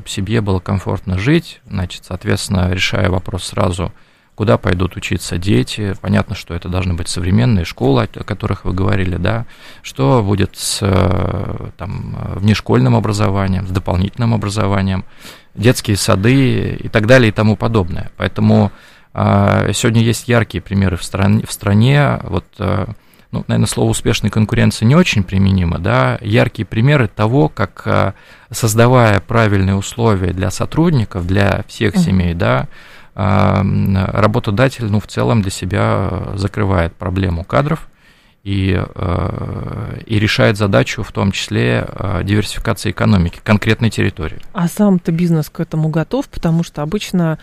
чтобы семье было комфортно жить, значит, соответственно, решая вопрос сразу, куда пойдут учиться дети. Понятно, что это должны быть современные школы, о которых вы говорили, да, что будет с внешкольным образованием, с дополнительным образованием, детские сады и так далее и тому подобное. Поэтому сегодня есть яркие примеры в стране. Вот, наверное, слово «успешной конкуренции» не очень применимо, да, яркие примеры того, как, создавая правильные условия для сотрудников, для всех семей, да, работодатель, в целом для себя закрывает проблему кадров и решает задачу, в том числе диверсификации экономики конкретной территории. А сам-то бизнес к этому готов, потому что обычно,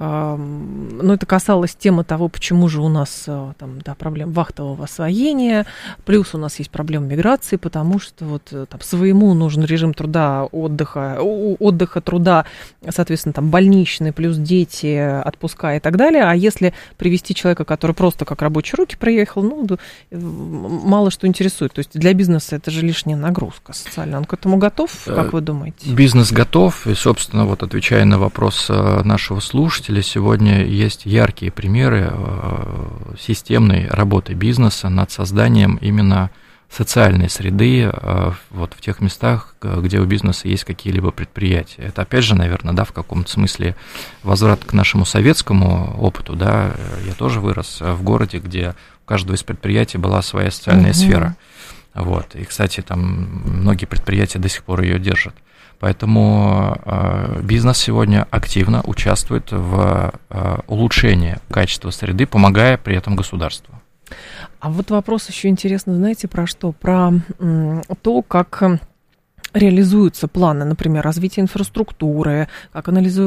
это касалось темы того, почему же у нас проблем вахтового освоения, плюс у нас есть проблема миграции, потому что своему нужен режим труда, отдыха, труда, соответственно, больничный, плюс дети, отпуска и так далее. А если привести человека, который просто как рабочие руки приехал, мало что интересует. То есть для бизнеса это же лишняя нагрузка социальная. Он к этому готов, как вы думаете? Бизнес готов. И, собственно, отвечая на вопрос нашего слушателя, сегодня есть яркие примеры системной работы бизнеса над созданием именно социальной среды в тех местах, где у бизнеса есть какие-либо предприятия. Это, опять же, наверное, в каком-то смысле возврат к нашему советскому опыту. Да? Я тоже вырос в городе, где у каждого из предприятий была своя социальная сфера. И, кстати, многие предприятия до сих пор ее держат. Поэтому бизнес сегодня активно участвует в улучшении качества среды, помогая при этом государству. А вопрос еще интересный, знаете, про что? Про то, как реализуются планы, например, развития инфраструктуры, как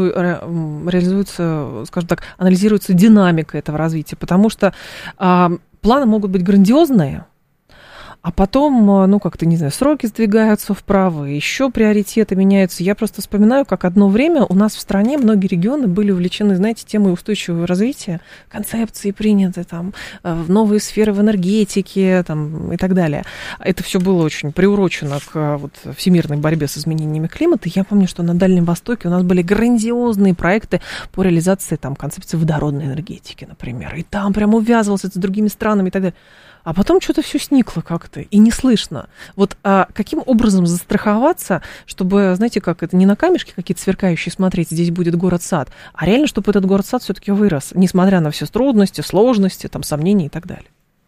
реализуется, скажем так, анализируется динамика этого развития, потому что планы могут быть грандиозные, а потом, сроки сдвигаются вправо, еще приоритеты меняются. Я просто вспоминаю, как одно время у нас в стране многие регионы были увлечены, темой устойчивого развития, концепции приняты, в новые сферы в энергетике, и так далее. Это все было очень приурочено к всемирной борьбе с изменениями климата. Я помню, что на Дальнем Востоке у нас были грандиозные проекты по реализации концепции водородной энергетики, например. И там прям увязывался с другими странами и так далее. А потом что-то все сникло как-то, и не слышно. Каким образом застраховаться, чтобы, как это, не на камешки какие-то сверкающие смотреть, здесь будет город-сад, а реально, чтобы этот город-сад все-таки вырос, несмотря на все трудности, сложности, сомнения и так далее.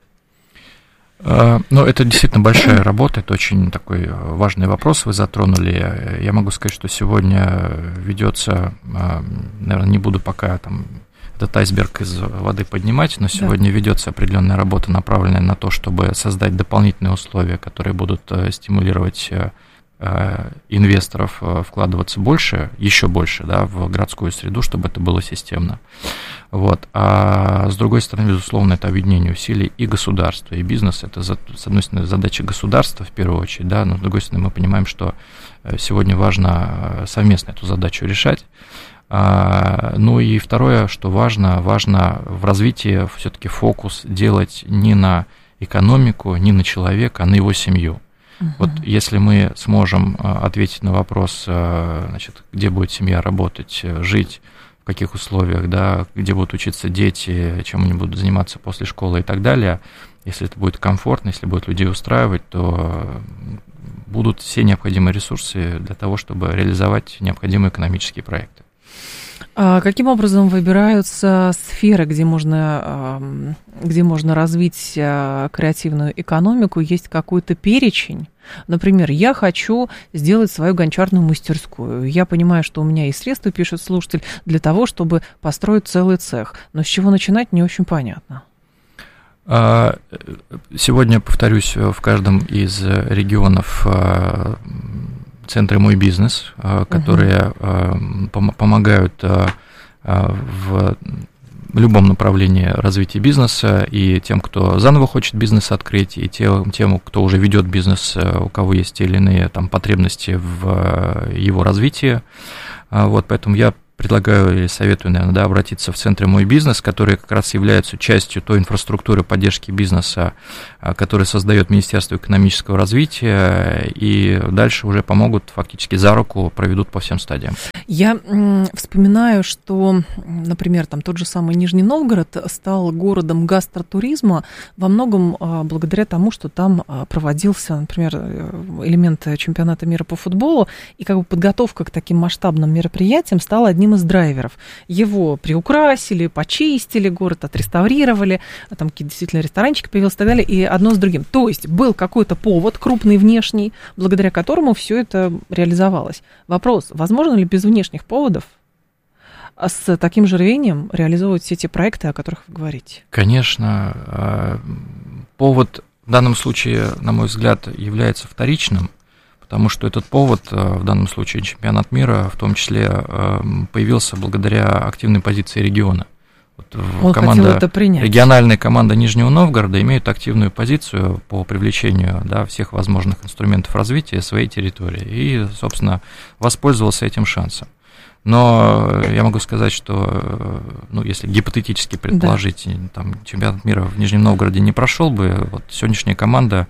Это действительно большая работа, это очень такой важный вопрос вы затронули. Я могу сказать, что сегодня ведется, наверное, не буду пока этот айсберг из воды поднимать, но сегодня ведется определенная работа, направленная на то, чтобы создать дополнительные условия, которые будут стимулировать инвесторов вкладываться еще больше, в городскую среду, чтобы это было системно. А с другой стороны, безусловно, это объединение усилий и государства, и бизнеса. Это, с одной стороны, задача государства в первую очередь, но с другой стороны, мы понимаем, что сегодня важно совместно эту задачу решать. И второе, что важно в развитии все-таки фокус делать не на экономику, не на человека, а на его семью. Если мы сможем ответить на вопрос, где будет семья работать, жить, в каких условиях, где будут учиться дети, чем они будут заниматься после школы и так далее, если это будет комфортно, если будет людей устраивать, то будут все необходимые ресурсы для того, чтобы реализовать необходимые экономические проекты. Каким образом выбираются сферы, где можно развить креативную экономику? Есть какой-то перечень? Например, я хочу сделать свою гончарную мастерскую. Я понимаю, что у меня есть средства, пишет слушатель, для того, чтобы построить целый цех. Но с чего начинать, не очень понятно. Сегодня, повторюсь, в каждом из регионов центры «Мой бизнес», которые помогают в любом направлении развития бизнеса, и тем, кто заново хочет бизнес открыть, и тем, кто уже ведет бизнес, у кого есть те или иные потребности в его развитии. Поэтому я предлагаю или советую, наверное, да, обратиться в центры «Мой бизнес», которые как раз являются частью той инфраструктуры поддержки бизнеса, которую создает Министерство экономического развития, и дальше уже помогут, фактически за руку проведут по всем стадиям. Я вспоминаю, что, например, там тот же самый Нижний Новгород стал городом гастротуризма во многом благодаря тому, что там проводился, например, элемент чемпионата мира по футболу, и как бы подготовка к таким масштабным мероприятиям стала одним из драйверов. Его приукрасили, почистили, город отреставрировали, там какие-то действительно ресторанчики появились и так далее, и одно с другим. То есть был какой-то повод крупный внешний, благодаря которому все это реализовалось. Вопрос, возможно ли без внешних поводов с таким же рвением реализовывать все эти проекты, о которых вы говорите? Конечно, повод в данном случае, на мой взгляд, является вторичным, потому что этот повод, в данном случае чемпионат мира, в том числе появился благодаря активной позиции региона. Региональная команда Нижнего Новгорода имеет активную позицию по привлечению, да, всех возможных инструментов развития своей территории и, собственно, воспользовался этим шансом. Но я могу сказать, что, если гипотетически предположить, там, чемпионат мира в Нижнем Новгороде не прошел бы, вот сегодняшняя команда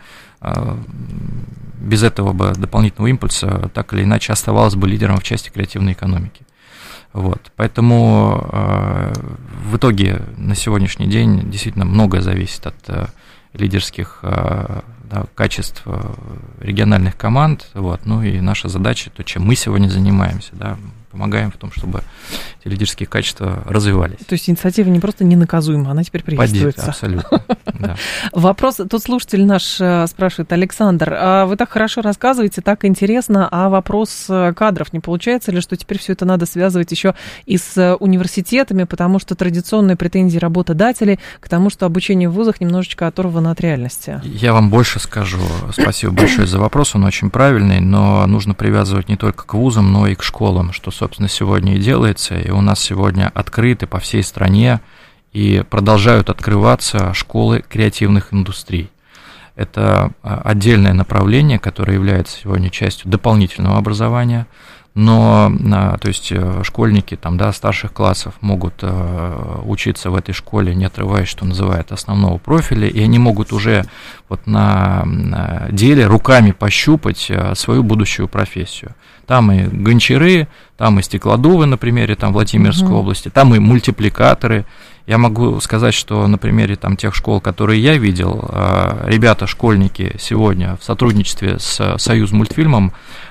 без этого бы дополнительного импульса так или иначе оставалась бы лидером в части креативной экономики. Вот. Поэтому в итоге на сегодняшний день действительно многое зависит от лидерских качеств региональных команд. Вот. И наша задача, то, чем мы сегодня занимаемся, помогаем в том, чтобы эти лидерские качества развивались. То есть инициатива не просто ненаказуема, она теперь приветствуется. Абсолютно. Да. Вопрос, тут слушатель наш спрашивает, Александр, вы так хорошо рассказываете, так интересно, а вопрос кадров, не получается ли, что теперь все это надо связывать еще и с университетами, потому что традиционные претензии работодателей к тому, что обучение в вузах немножечко оторвано от реальности? Я вам больше скажу. Спасибо большое за вопрос, он очень правильный, но нужно привязывать не только к вузам, но и к школам, что, собственно, сегодня и делается, и у нас сегодня открыты по всей стране и продолжают открываться школы креативных индустрий. Это отдельное направление, которое является сегодня частью дополнительного образования, но, то есть, школьники старших классов могут учиться в этой школе, не отрываясь, что называется, основного профиля, и они могут уже на деле руками пощупать свою будущую профессию. Там и гончары, там и стеклодувы, на примере Владимирской области, там и мультипликаторы. Я могу сказать, что на примере тех школ, которые я видел, ребята, школьники сегодня в сотрудничестве с Союзмультфильмом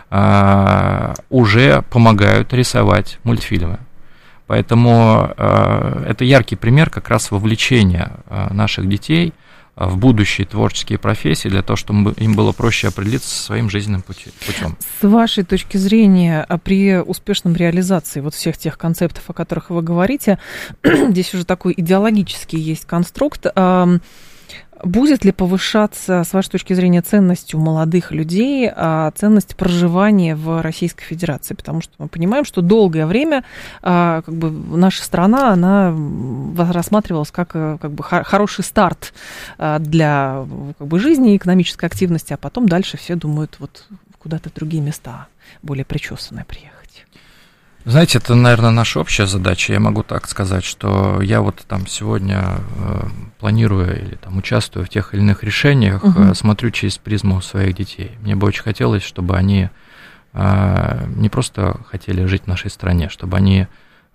уже помогают рисовать мультфильмы. Поэтому это яркий пример как раз вовлечения наших детей в будущие творческие профессии для того, чтобы им было проще определиться со своим жизненным путем. С вашей точки зрения, при успешном реализации всех тех концептов, о которых вы говорите, здесь уже такой идеологический есть конструкт. Будет ли повышаться, с вашей точки зрения, ценность у молодых людей, ценность проживания в Российской Федерации? Потому что мы понимаем, что долгое время наша страна, она рассматривалась как хороший старт для жизни и экономической активности, а потом дальше все думают куда-то в другие места, более причесанные приехать. Знаете, это, наверное, наша общая задача. Я могу так сказать, что я сегодня планирую или участвую в тех или иных решениях, смотрю через призму своих детей. Мне бы очень хотелось, чтобы они не просто хотели жить в нашей стране, чтобы они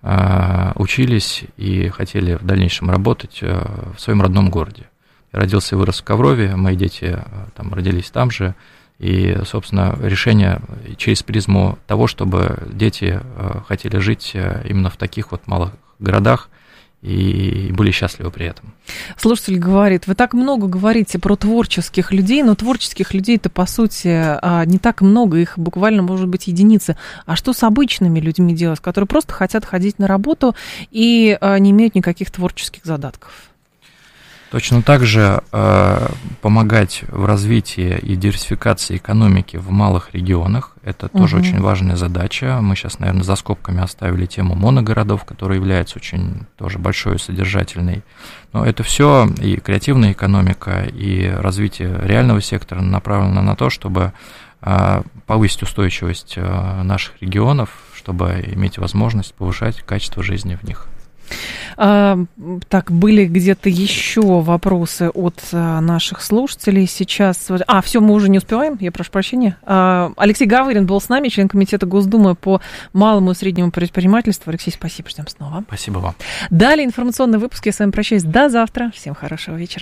учились и хотели в дальнейшем работать в своем родном городе. Я родился и вырос в Коврове, мои дети родились там же. И, собственно, решение через призму того, чтобы дети хотели жить именно в таких малых городах и были счастливы при этом. Слушатель говорит, вы так много говорите про творческих людей, но творческих людей-то, по сути, не так много, их буквально, может быть, единицы. А что с обычными людьми делать, которые просто хотят ходить на работу и не имеют никаких творческих задатков? Точно так же помогать в развитии и диверсификации экономики в малых регионах. Это тоже очень важная задача. Мы сейчас, наверное, за скобками оставили тему моногородов, которая является очень тоже большой и содержательной. Но это все и креативная экономика, и развитие реального сектора направлено на то, чтобы повысить устойчивость наших регионов, чтобы иметь возможность повышать качество жизни в них. Так, были где-то еще вопросы от наших слушателей сейчас. Все, мы уже не успеваем, я прошу прощения. Алексей Гавырин был с нами, член комитета Госдумы по малому и среднему предпринимательству. Алексей, спасибо, ждем снова. Спасибо вам. Далее информационный выпуск. Я с вами прощаюсь до завтра. Всем хорошего вечера.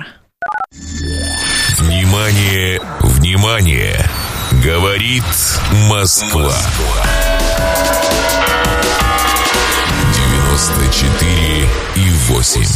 Внимание, внимание! Говорит Москва. 94,8.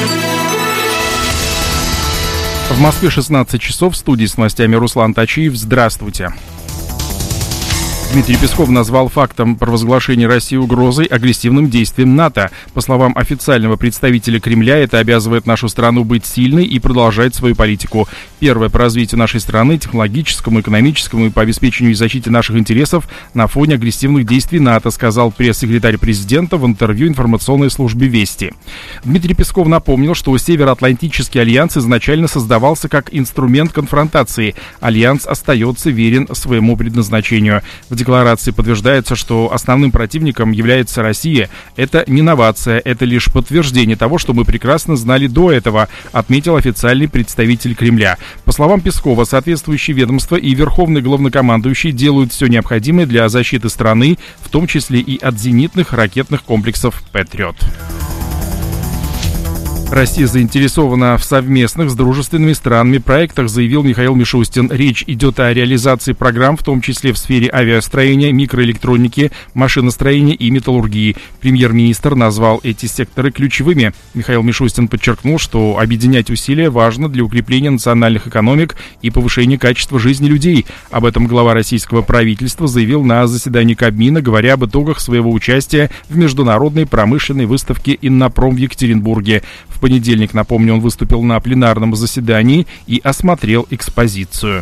В Москве 16 часов. В студии с новостями Руслан Тачиев. Здравствуйте. Дмитрий Песков назвал фактом провозглашения России угрозой агрессивным действием НАТО. По словам официального представителя Кремля, это обязывает нашу страну быть сильной и продолжать свою политику. Первое по развитию нашей страны, технологическому, экономическому и по обеспечению и защите наших интересов на фоне агрессивных действий НАТО, сказал пресс-секретарь президента в интервью информационной службе «Вести». Дмитрий Песков напомнил, что Североатлантический альянс изначально создавался как инструмент конфронтации. Альянс остается верен своему предназначению. В декларации подтверждается, что основным противником является Россия. Это не новация, это лишь подтверждение того, что мы прекрасно знали до этого, отметил официальный представитель Кремля. По словам Пескова, соответствующие ведомства и верховный главнокомандующий делают все необходимое для защиты страны, в том числе и от зенитных ракетных комплексов «Патриот». Россия заинтересована в совместных с дружественными странами проектах, заявил Михаил Мишустин. Речь идет о реализации программ, в том числе в сфере авиастроения, микроэлектроники, машиностроения и металлургии. Премьер-министр назвал эти секторы ключевыми. Михаил Мишустин подчеркнул, что объединять усилия важно для укрепления национальных экономик и повышения качества жизни людей. Об этом глава российского правительства заявил на заседании Кабмина, говоря об итогах своего участия в международной промышленной выставке «Иннопром» в Екатеринбурге. В понедельник, напомню, он выступил на пленарном заседании и осмотрел экспозицию.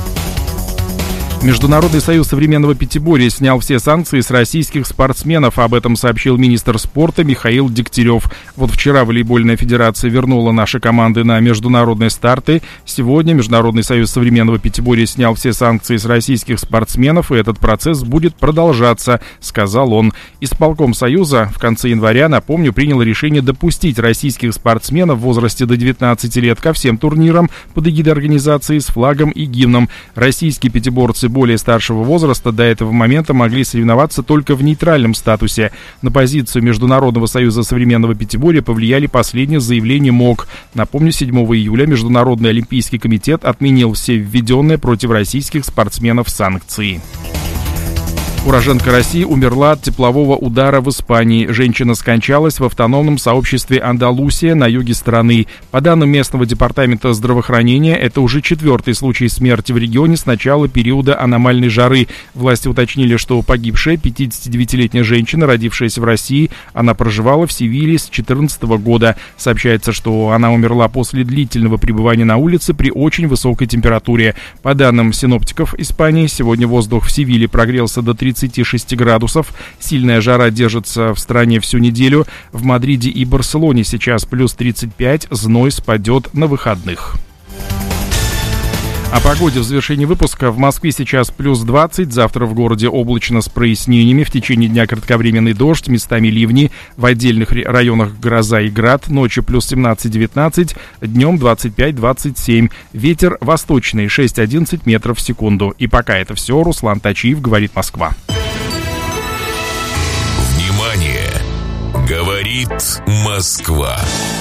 Международный союз современного пятиборья снял все санкции с российских спортсменов. Об этом сообщил министр спорта Михаил Дегтярев. Вот вчера волейбольная федерация вернула наши команды на международные старты. Сегодня Международный союз современного пятиборья снял все санкции с российских спортсменов, и этот процесс будет продолжаться, сказал он. Исполком союза в конце января, напомню, принял решение допустить российских спортсменов в возрасте до 19 лет ко всем турнирам под эгидой организации с флагом и гимном. Российские пятиборцы более старшего возраста до этого момента могли соревноваться только в нейтральном статусе. На позицию Международного союза современного пятиборья повлияли последние заявления МОК. Напомню, 7 июля Международный олимпийский комитет отменил все введенные против российских спортсменов санкции. Уроженка России умерла от теплового удара в Испании. Женщина скончалась в автономном сообществе Андалусия на юге страны. По данным местного департамента здравоохранения, это уже 4-й случай смерти в регионе с начала периода аномальной жары. Власти уточнили, что погибшая 59-летняя женщина, родившаяся в России, она проживала в Севилье с 2014 года. Сообщается, что она умерла после длительного пребывания на улице при очень высокой температуре. По данным синоптиков Испании, сегодня воздух в Севилье прогрелся до 36 градусов. Сильная жара держится в стране всю неделю. В Мадриде и Барселоне сейчас плюс 35, зной спадет на выходных. О погоде в завершении выпуска. В Москве сейчас плюс 20, завтра в городе облачно с прояснениями, в течение дня кратковременный дождь, местами ливни, в отдельных районах гроза и град, ночью плюс 17-19, днем 25-27, ветер восточный 6-11 метров в секунду. И пока это все, Руслан Тачиев, говорит Москва. Внимание! Говорит Москва.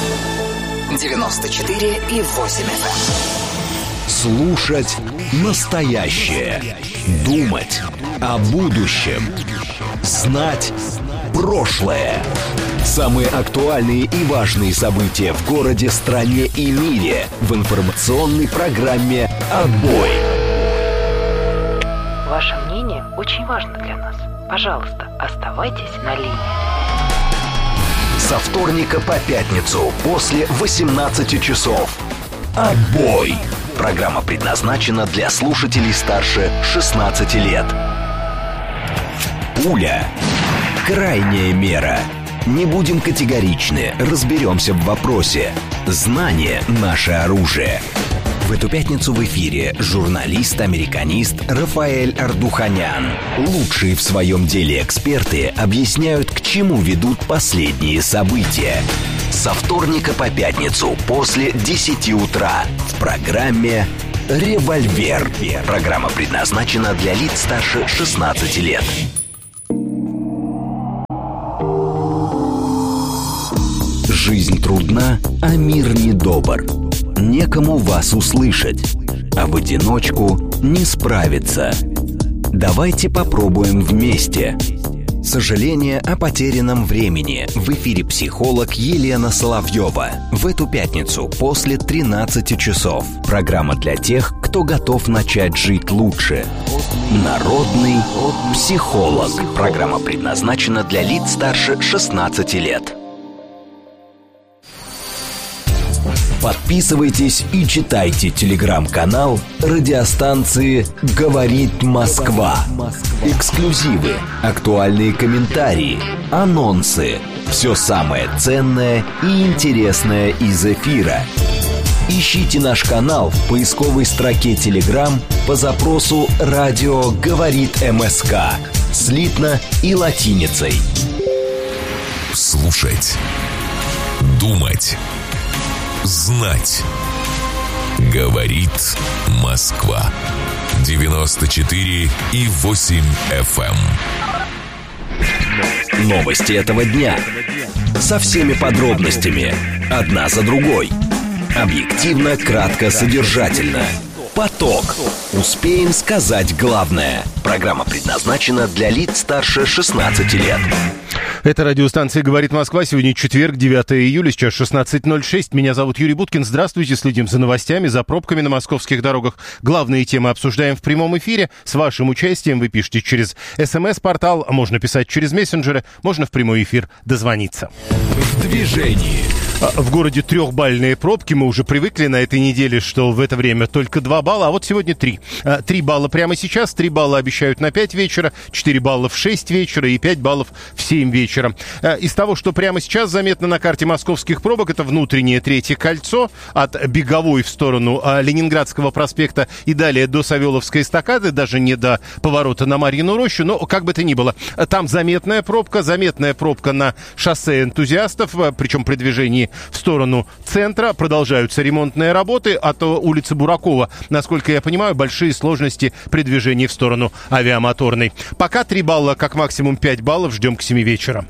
94,8 FM. Слушать настоящее. Думать о будущем. Знать прошлое. Самые актуальные и важные события в городе, стране и мире в информационной программе «Отбой». Ваше мнение очень важно для нас. Пожалуйста, оставайтесь на линии. Со вторника по пятницу после 18 часов. «Отбой». Программа предназначена для слушателей старше 16 лет. Пуля. Крайняя мера. Не будем категоричны, разберемся в вопросе. Знание – наше оружие. В эту пятницу в эфире журналист-американист Рафаэль Ардуханян. Лучшие в своем деле эксперты объясняют, к чему ведут последние события. Со вторника по пятницу после 10 утра в программе «Револьвер». Программа предназначена для лиц старше 16 лет. Жизнь трудна, а мир недобр. Некому вас услышать, а в одиночку не справиться. Давайте попробуем вместе. Сожаление о потерянном времени. В эфире психолог Елена Соловьева. В эту пятницу после 13 часов. Программа для тех, кто готов начать жить лучше. Народный психолог. Программа предназначена для лиц старше 16 лет. Подписывайтесь и читайте телеграм-канал радиостанции «Говорит Москва». Эксклюзивы, актуальные комментарии, анонсы. Все самое ценное и интересное из эфира. Ищите наш канал в поисковой строке Telegram по запросу «Радио говорит МСК» слитно и латиницей. Слушать, думать, знать. Говорит Москва. 94,8 FM. Новости этого дня. Со всеми подробностями. Одна за другой. Объективно, кратко, содержательно. Поток. Успеем сказать главное. Программа предназначена для лиц старше 16 лет. Это радиостанция «Говорит Москва». Сегодня четверг, 9 июля, сейчас 16:06. Меня зовут Юрий Буткин. Здравствуйте. Следим за новостями, за пробками на московских дорогах. Главные темы обсуждаем в прямом эфире. С вашим участием вы пишете через СМС-портал, можно писать через мессенджеры, можно в прямой эфир дозвониться. В движении. В городе трехбальные пробки. Мы уже привыкли на этой неделе, что в это время только 2 балла, а вот сегодня 3. 3 балла прямо сейчас, 3 балла обещают на 5 вечера, 4 балла в 6 вечера и 5 баллов в 7 вечера. Из того, что прямо сейчас заметно на карте московских пробок, это внутреннее Третье кольцо от Беговой в сторону Ленинградского проспекта и далее до Савеловской эстакады, даже не до поворота на Марьину рощу, но как бы то ни было. Там заметная пробка на шоссе Энтузиастов, причем при движении в сторону центра. Продолжаются ремонтные работы от улицы Буракова. Насколько я понимаю, большие сложности при движении в сторону Авиамоторной. Пока 3 балла, как максимум 5 баллов. Ждем к 7 вечера.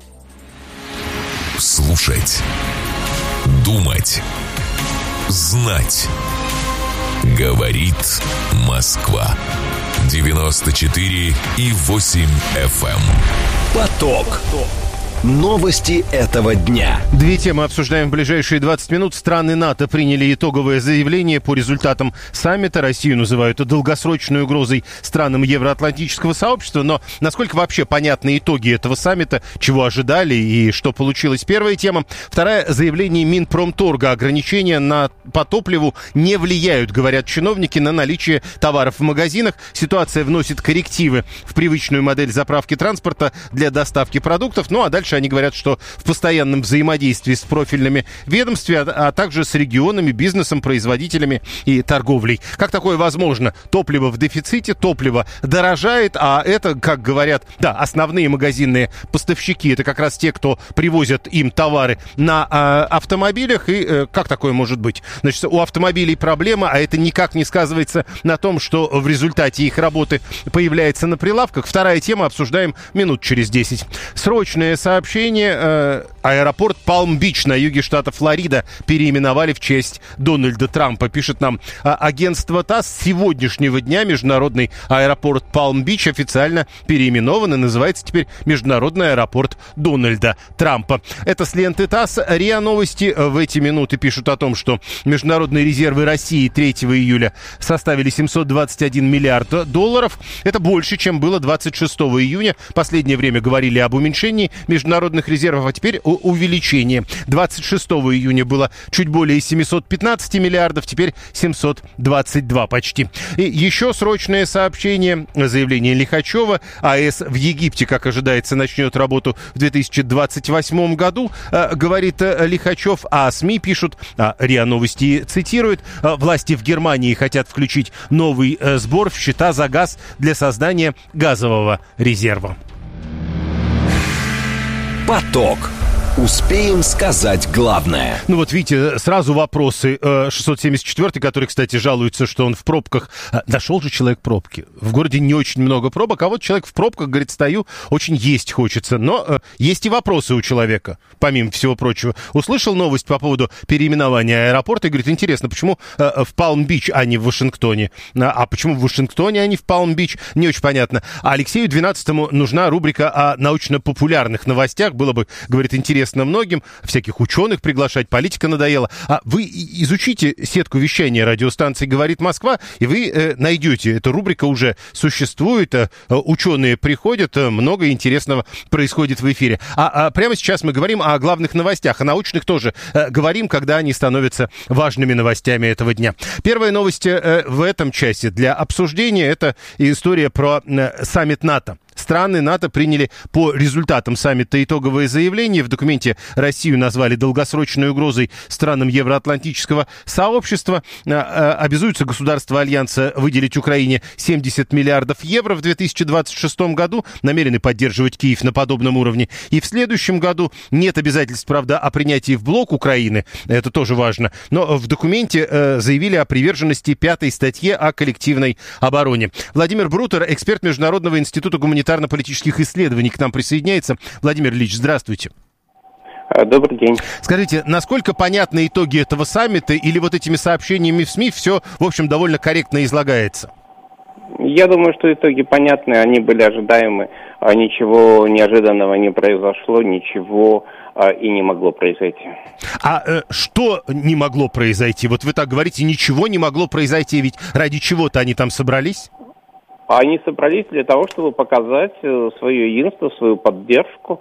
Слушать, думать, знать. Говорит Москва. 94,8 FM. Поток. Новости этого дня. 2 темы обсуждаем в ближайшие 20 минут. Страны НАТО приняли итоговое заявление по результатам саммита. Россию называют долгосрочной угрозой странам евроатлантического сообщества. Но насколько вообще понятны итоги этого саммита, чего ожидали и что получилось? Первая тема. Вторая. Заявление Минпромторга. Ограничения по топливу не влияют, говорят чиновники, на наличие товаров в магазинах. Ситуация вносит коррективы в привычную модель заправки транспорта для доставки продуктов. Ну а дальше они говорят, что в постоянном взаимодействии с профильными ведомствами, а также с регионами, бизнесом, производителями и торговлей. Как такое возможно? Топливо в дефиците, топливо дорожает, а это, как говорят, да, основные магазинные поставщики, это как раз те, кто привозят им товары на автомобилях. И как такое может быть? Значит, у автомобилей проблема, а это никак не сказывается на том, что в результате их работы появляется на прилавках. Вторая тема, обсуждаем минут через 10. Срочное сообщение. Аэропорт Палм-Бич на юге штата Флорида переименовали в честь Дональда Трампа. Пишет нам агентство ТАСС. С сегодняшнего дня международный аэропорт Палм-Бич официально переименован и называется теперь Международный аэропорт Дональда Трампа. Это с ленты ТАСС. РИА Новости в эти минуты пишут о том, что международные резервы России 3 июля составили $721 миллиард. Это больше, чем было 26 июня. Последнее время говорили об уменьшении международных международных резервов, а теперь увеличение. 26 июня было чуть более 715 миллиардов, теперь 722 почти. И еще срочное сообщение, заявление Лихачева. АЭС в Египте, как ожидается, начнет работу в 2028 году, говорит Лихачев, а СМИ пишут, РИА Новости цитирует, власти в Германии хотят включить новый сбор в счета за газ для создания газового резерва. Поток. Успеем сказать главное. Ну вот видите, сразу вопросы. 674-й, который, кстати, жалуется, что он в пробках. Нашел же человек пробки. В городе не очень много пробок, а вот человек в пробках, говорит, стою, очень есть хочется. Но есть и вопросы у человека, помимо всего прочего. Услышал новость по поводу переименования аэропорта и говорит, интересно, почему в Палм-Бич, а не в Вашингтоне? А почему в Вашингтоне, а не в Палм-Бич? Не очень понятно. А Алексею 12-му нужна рубрика о научно-популярных новостях. Было бы, говорит, интересно многим, всяких ученых приглашать, политика надоела. А вы изучите сетку вещания радиостанции «Говорит Москва», и вы найдете. Эта рубрика уже существует, ученые приходят, много интересного происходит в эфире. А прямо сейчас мы говорим о главных новостях, о научных тоже говорим, когда они становятся важными новостями этого дня. Первая новость в этом часе для обсуждения – это история про саммит НАТО. Страны НАТО приняли по результатам саммита итоговое заявление. В документе Россию назвали долгосрочной угрозой странам евроатлантического сообщества. Обязуются государства Альянса выделить Украине 70 миллиардов евро в 2026 году. Намерены поддерживать Киев на подобном уровне. И в следующем году нет обязательств, правда, о принятии в блок Украины. Это тоже важно. Но в документе заявили о приверженности 5-й статье о коллективной обороне. Владимир Брутер, эксперт Международного института гуманитарно-политических исследований, к нам присоединяется. Владимир Ильич, здравствуйте. Добрый день. Скажите, насколько понятны итоги этого саммита, или вот этими сообщениями в СМИ все, в общем, довольно корректно излагается? Я думаю, что итоги понятны, они были ожидаемы, ничего неожиданного не произошло, ничего и не могло произойти. Что не могло произойти? Вот вы так говорите, ничего не могло произойти, ведь ради чего-то они там собрались? Они собрались для того, чтобы показать свое единство, свою поддержку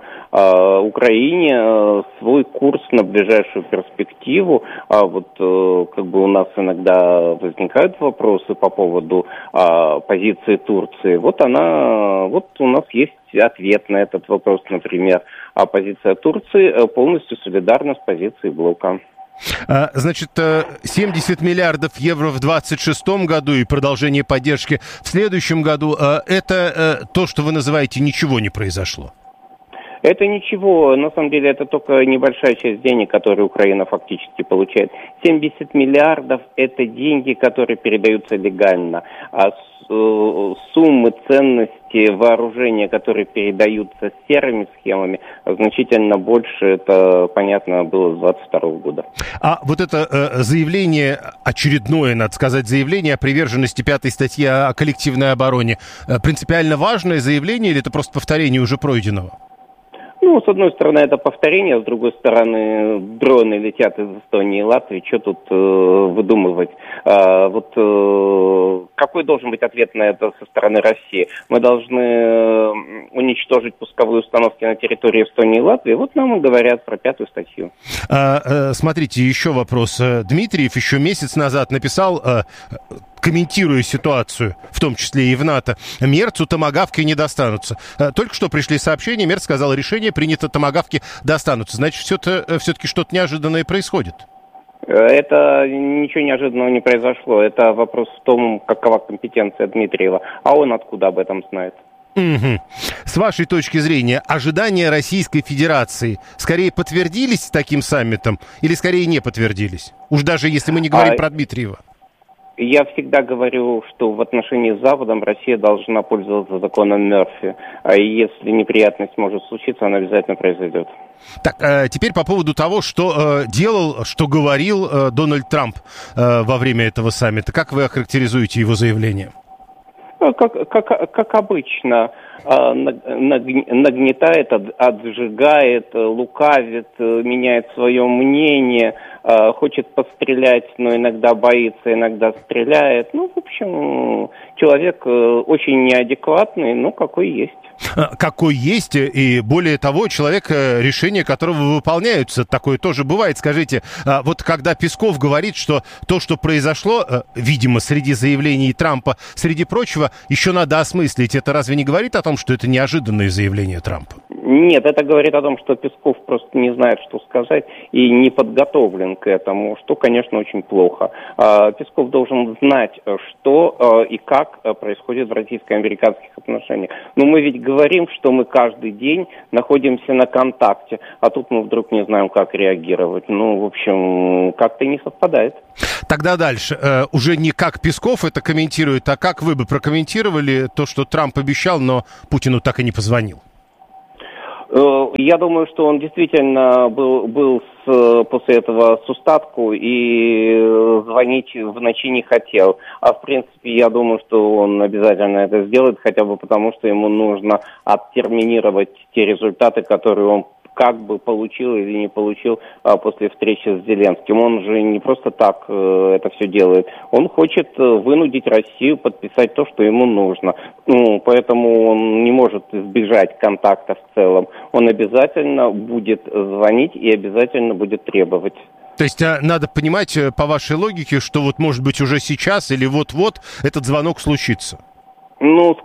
Украине, свой курс на ближайшую перспективу. Как бы у нас иногда возникают вопросы по поводу позиции Турции. Вот у нас есть ответ на этот вопрос, например. А позиция Турции полностью солидарна с позицией блока. Значит, 70 миллиардов евро в 2026 году и продолжение поддержки в следующем году. Это то, что вы называете, ничего не произошло? Это ничего, на самом деле это только небольшая часть денег, которые Украина фактически получает. 70 миллиардов – это деньги, которые передаются легально. А суммы, ценности, вооружения, которые передаются серыми схемами, значительно больше. Это, понятно, было с 2022 года. А вот это заявление, очередное, надо сказать, заявление о приверженности 5-й статьи о коллективной обороне, принципиально важное заявление или это просто повторение уже пройденного? С одной стороны, это повторение, а с другой стороны, дроны летят из Эстонии и Латвии. Что тут выдумывать? Какой должен быть ответ на это со стороны России? Мы должны уничтожить пусковые установки на территории Эстонии и Латвии. Вот нам и говорят про 5-ю статью. Смотрите, еще вопрос. Дмитриев еще месяц назад написал, комментируя ситуацию, в том числе и в НАТО, Мерцу томагавки не достанутся. Только что пришли сообщения, Мерц сказал, решение принято, томагавки достанутся. Значит, все-таки что-то неожиданное происходит. Это ничего неожиданного не произошло. Это вопрос в том, какова компетенция Дмитриева. А он откуда об этом знает? Угу. С вашей точки зрения, ожидания Российской Федерации скорее подтвердились с таким саммитом или скорее не подтвердились? Уж даже если мы не говорим про Дмитриева. Я всегда говорю, что в отношении с Западом Россия должна пользоваться законом Мерфи. А если неприятность может случиться, она обязательно произойдет. Так, теперь по поводу того, что делал, что говорил Дональд Трамп во время этого саммита. Как вы охарактеризуете его заявление? Как обычно. нагнетает, отжигает, лукавит, меняет свое мнение, хочет пострелять, но иногда боится, иногда стреляет. Ну, в общем, человек очень неадекватный, но какой есть. Какой есть, и более того, человек, решения которого выполняются, такое тоже бывает. Скажите, вот когда Песков говорит, что то, что произошло, видимо, среди заявлений Трампа, среди прочего, еще надо осмыслить, это разве не говорит о том, что это неожиданное заявление Трампа? Нет, это говорит о том, что Песков просто не знает, что сказать, и не подготовлен к этому, что, конечно, очень плохо. Песков должен знать, что и как происходит в российско-американских отношениях. Но мы ведь говорим, что мы каждый день находимся на контакте, а тут мы вдруг не знаем, как реагировать. Ну, в общем, как-то не совпадает. Тогда дальше. Уже не как Песков это комментирует, а как вы бы прокомментировали то, что Трамп обещал, но Путину так и не позвонил? Я думаю, что он действительно был после этого с устатку и звонить в ночи не хотел. А в принципе, я думаю, что он обязательно это сделает, хотя бы потому, что ему нужно оттерминировать те результаты, которые он как бы получил или не получил после встречи с Зеленским. Он же не просто так это все делает. Он хочет вынудить Россию подписать то, что ему нужно. Ну, поэтому он не может избежать контакта в целом. Он обязательно будет звонить и обязательно будет требовать. То есть надо понимать, по вашей логике, что вот может быть уже сейчас или вот-вот этот звонок случится? Ну,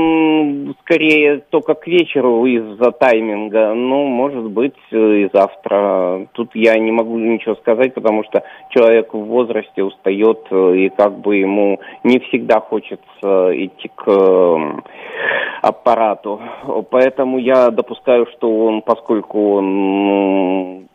он скорее только к вечеру из-за тайминга, ну, может быть, и завтра. Тут я не могу ничего сказать, потому что человек в возрасте устает, и как бы ему не всегда хочется идти к аппарату. Поэтому я допускаю, что он, поскольку он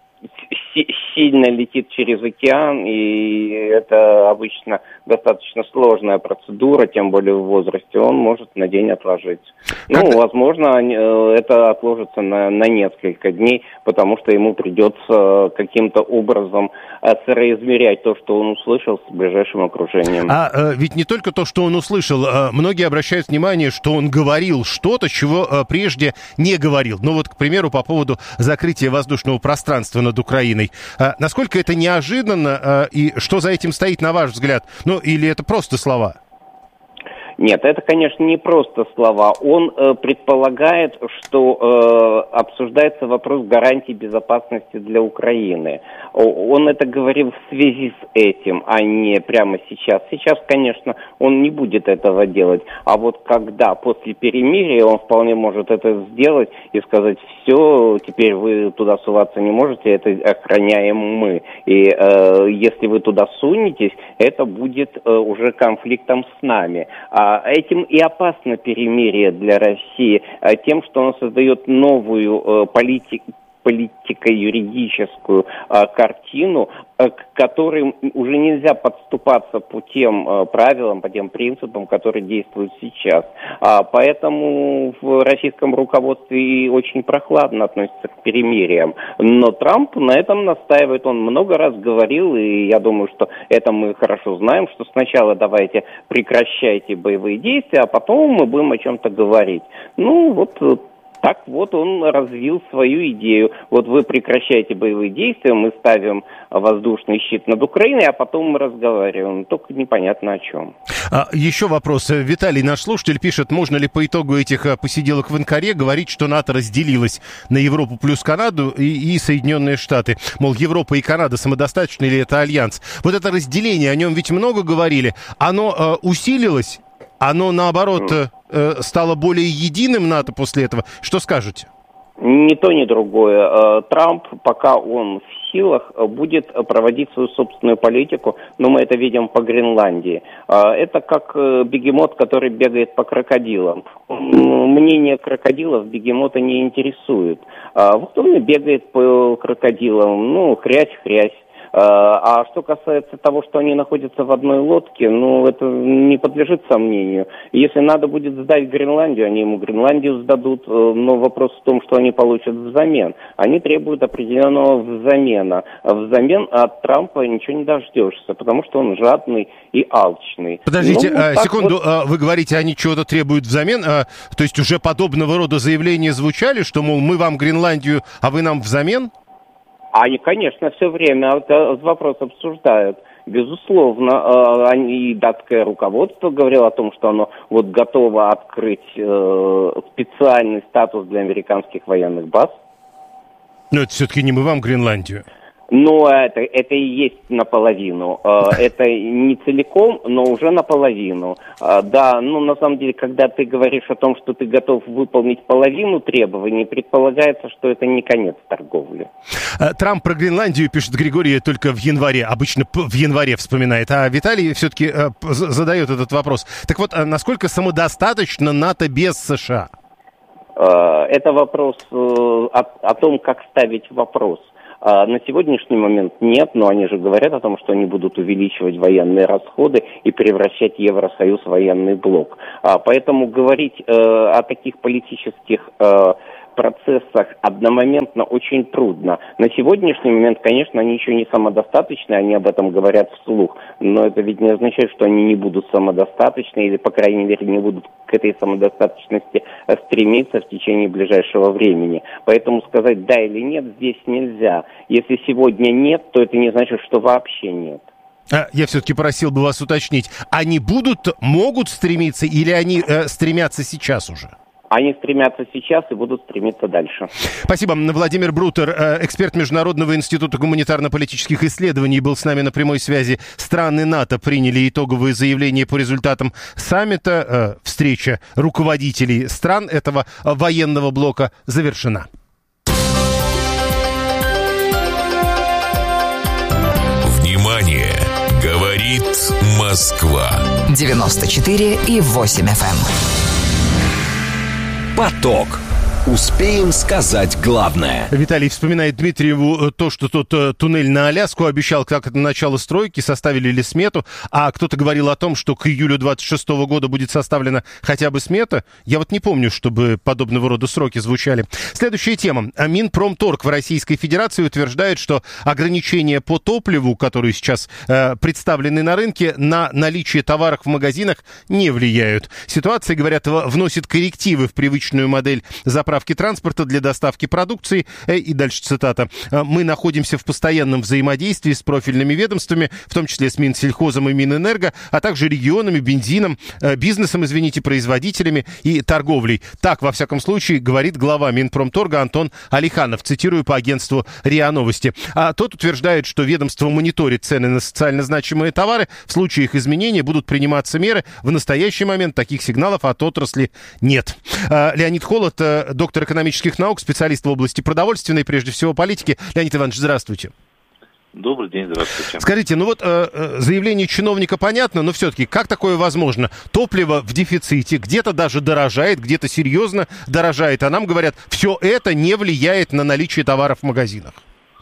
сильно летит через океан, и это обычно достаточно сложная процедура, тем более в возрасте, он может на день отложить. Ну, возможно, это отложится на несколько дней, потому что ему придется каким-то образом соизмерять то, что он услышал, с ближайшим окружением. Ведь не только то, что он услышал, многие обращают внимание, что он говорил что-то, чего прежде не говорил. Ну вот, к примеру, по поводу закрытия воздушного пространства над Украиной. Насколько это неожиданно, и что за этим стоит, на ваш взгляд? Ну, или это просто слова? Нет, это, конечно, не просто слова. Он предполагает, что обсуждается вопрос гарантий безопасности для Украины. Он это говорил в связи с этим, а не прямо сейчас. Сейчас, конечно, он не будет этого делать. А вот когда после перемирия он вполне может это сделать и сказать: все, теперь вы туда суваться не можете, это охраняем мы. И если вы туда сунетесь, это будет уже конфликтом с нами. Этим и опасно перемирие для России, тем, что он создает новую политико-юридическую картину, к которой уже нельзя подступаться по тем правилам, по тем принципам, которые действуют сейчас. Поэтому в российском руководстве очень прохладно относятся к перемириям. Но Трамп на этом настаивает. Он много раз говорил, и я думаю, что это мы хорошо знаем, что сначала давайте прекращайте боевые действия, а потом мы будем о чем-то говорить. Ну, вот так вот он развил свою идею. Вот вы прекращаете боевые действия, мы ставим воздушный щит над Украиной, а потом мы разговариваем. Только непонятно о чем. Еще вопрос. Виталий, наш слушатель, пишет: можно ли по итогу этих посиделок в Анкаре говорить, что НАТО разделилось на Европу плюс Канаду и Соединенные Штаты? Мол, Европа и Канада самодостаточны или это альянс? Вот это разделение, о нем ведь много говорили. Оно усилилось? Оно, наоборот, стало более единым НАТО после этого? Что скажете? Ни то, ни другое. Трамп, пока он в силах, будет проводить свою собственную политику, но мы это видим по Гренландии. Это как бегемот, который бегает по крокодилам. Мнение крокодилов бегемота не интересует. Вот он и бегает по крокодилам, хрясь-хрясь. А что касается того, что они находятся в одной лодке, это не подлежит сомнению. Если надо будет сдать Гренландию, они ему Гренландию сдадут, но вопрос в том, что они получат взамен. Они требуют определенного взамена. Взамен от Трампа ничего не дождешься, потому что он жадный и алчный. Подождите, секунду, вы говорите, они чего-то требуют взамен, то есть уже подобного рода заявления звучали, что, мол, мы вам Гренландию, а вы нам взамен? Они, конечно, все время этот вопрос обсуждают. Безусловно, и датское руководство говорило о том, что оно готово открыть специальный статус для американских военных баз. Но это все-таки не мы вам Гренландию. Но это и есть наполовину. Это не целиком, но уже наполовину. Да, на самом деле, когда ты говоришь о том, что ты готов выполнить половину требований, предполагается, что это не конец торговли. Трамп про Гренландию, пишет Григорий, только в январе. Обычно в январе вспоминает. А Виталий все-таки задает этот вопрос. Так вот, насколько самодостаточно НАТО без США? Это вопрос о том, как ставить вопрос. На сегодняшний момент нет, но они же говорят о том, что они будут увеличивать военные расходы и превращать Евросоюз в военный блок. Поэтому говорить о таких политических процессах одномоментно очень трудно. На сегодняшний момент, конечно, они еще не самодостаточны, они об этом говорят вслух, но это ведь не означает, что они не будут самодостаточны или, по крайней мере, не будут к этой самодостаточности стремиться в течение ближайшего времени. Поэтому сказать да или нет здесь нельзя. Если сегодня нет, то это не значит, что вообще нет. Я все-таки просил бы вас уточнить, они могут стремиться или они стремятся сейчас уже? Они стремятся сейчас и будут стремиться дальше. Спасибо. Владимир Брутер, эксперт Международного института гуманитарно-политических исследований, был с нами на прямой связи. Страны НАТО приняли итоговые заявления по результатам саммита. Встреча руководителей стран этого военного блока завершена. Внимание! Говорит Москва. 94,8 FM. Поток. Успеем сказать главное. Виталий вспоминает Дмитриеву то, что тот туннель на Аляску обещал, как это начало стройки, составили ли смету, а кто-то говорил о том, что к июлю 26 года будет составлена хотя бы смета. Я не помню, чтобы подобного рода сроки звучали. Следующая тема. Минпромторг в Российской Федерации утверждает, что ограничения по топливу, которые сейчас представлены на рынке, на наличие товаров в магазинах не влияют. Ситуация, говорят, вносит коррективы в привычную модель заправки транспорта для доставки продукции. И дальше цитата. «Мы находимся в постоянном взаимодействии с профильными ведомствами, в том числе с Минсельхозом и Минэнерго, а также регионами, бизнесом, производителями и торговлей». Так, во всяком случае, говорит глава Минпромторга Антон Алиханов. Цитирую по агентству РИА Новости. А тот утверждает, что ведомство мониторит цены на социально значимые товары. В случае их изменения будут приниматься меры. В настоящий момент таких сигналов от отрасли нет. Леонид Холод, доктор экономических наук, специалист в области продовольственной, прежде всего политики. Леонид Иванович, здравствуйте. Добрый день, здравствуйте. Скажите, заявление чиновника понятно, но все-таки как такое возможно? Топливо в дефиците, где-то даже дорожает, где-то серьезно дорожает, а нам говорят, все это не влияет на наличие товаров в магазинах.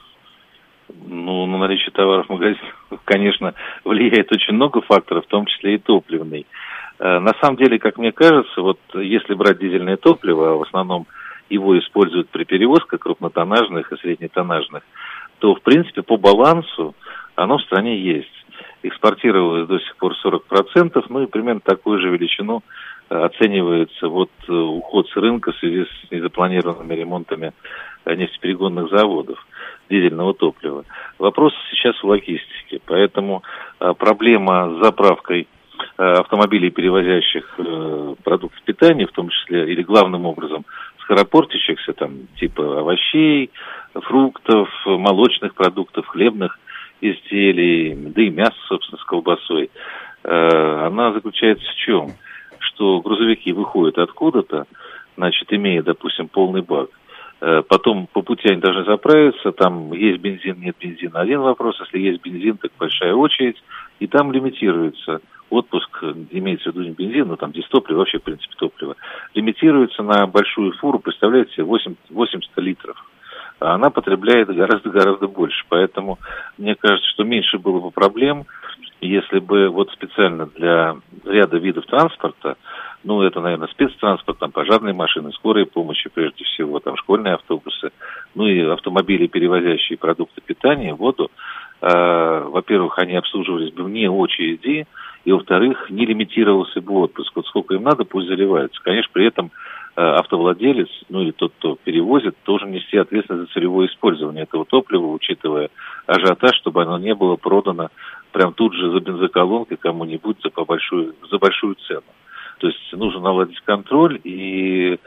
На наличие товаров в магазинах, конечно, влияет очень много факторов, в том числе и топливный. На самом деле, как мне кажется, если брать дизельное топливо, а в основном его используют при перевозках крупнотоннажных и среднетоннажных, то, в принципе, по балансу оно в стране есть. Экспортировалось до сих пор 40%, и примерно такую же величину оценивается уход с рынка в связи с незапланированными ремонтами нефтеперегонных заводов дизельного топлива. Вопрос сейчас в логистике, поэтому проблема с заправкой автомобилей, перевозящих продукты питания, в том числе, или главным образом, скоропортящихся, типа овощей, фруктов, молочных продуктов, хлебных изделий, да и мяса, собственно, с колбасой, она заключается в чем? Что грузовики выходят откуда-то, имея, допустим, полный бак, потом по пути они должны заправиться, там есть бензин, нет бензина. Один вопрос, если есть бензин, так большая очередь, и там лимитируется отпуск, имеется в виду не бензин, но здесь топливо, вообще, в принципе, топливо, лимитируется на большую фуру, представляете себе, 80 литров. а она потребляет гораздо больше. Поэтому мне кажется, что меньше было бы проблем, если бы вот специально для ряда видов транспорта, ну, это, наверное, спецтранспорт, там, пожарные машины, скорой помощи, прежде всего, там, школьные автобусы, ну, и автомобили, перевозящие продукты питания, воду, во-первых, они обслуживались бы вне очереди, и, во-вторых, не лимитировался бы отпуск. Вот сколько им надо, пусть заливаются. Конечно, при этом автовладелец, ну, или тот, кто перевозит, должен нести ответственность за целевое использование этого топлива, учитывая ажиотаж, чтобы оно не было продано прям тут же за бензоколонкой кому-нибудь за большую цену. То есть нужно наладить контроль и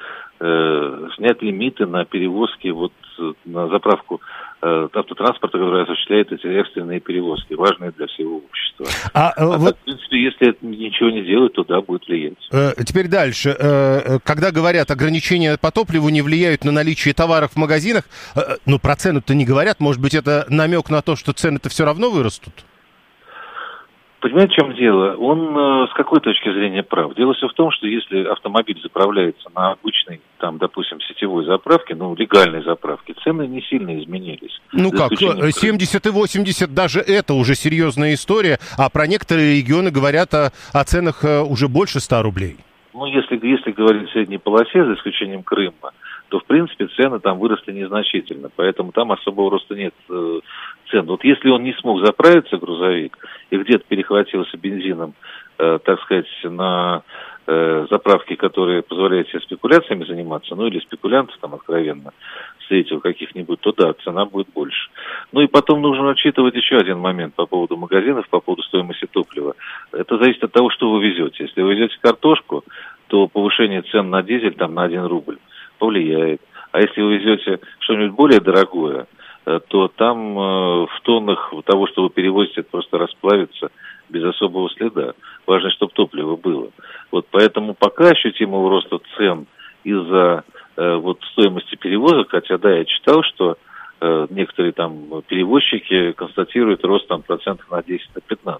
снять лимиты на перевозки, вот на заправку автотранспорта, который осуществляет эти экстренные перевозки, важные для всего общества. В принципе, если это ничего не делать, то да, будет влиять. Теперь дальше. Когда говорят, ограничения по топливу не влияют на наличие товаров в магазинах, ну, про цену-то не говорят, может быть, это намек на то, что цены-то все равно вырастут? Понимаете, в чем дело? Он с какой точки зрения прав? Дело все в том, что если автомобиль заправляется на обычной, там, допустим, сетевой заправке, ну, легальной заправке, цены не сильно изменились. Ну как, 70 и 80, даже это уже серьезная история, а про некоторые регионы говорят о ценах уже больше 100 рублей. Ну, если говорить в средней полосе, за исключением Крыма, то, в принципе, цены там выросли незначительно, поэтому там особого роста нет цен. Вот если он не смог заправиться, грузовик, и где-то перехватился бензином, так сказать, на заправки, которые позволяют себе спекуляциями заниматься, ну или спекулянтов там откровенно встретил каких-нибудь, то да, цена будет больше. Ну и потом нужно учитывать еще один момент по поводу магазинов, по поводу стоимости топлива. Это зависит от того, что вы везете. Если вы везете картошку, то повышение цен на дизель там на 1 рубль повлияет. А если вы везете что-нибудь более дорогое, то там в тоннах того, что вы перевозите, это просто расплавится без особого следа. Важно, чтобы топливо было. Вот поэтому пока ощутимого роста цен из-за вот стоимости перевозок, хотя да, я читал, что некоторые там перевозчики констатируют рост там процентов на 10-15.